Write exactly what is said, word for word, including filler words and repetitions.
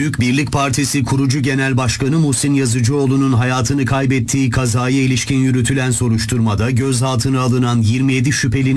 Büyük Birlik Partisi kurucu genel başkanı Muhsin Yazıcıoğlu'nun hayatını kaybettiği kazaya ilişkin yürütülen soruşturmada gözaltına alınan yirmi yedi şüphelinin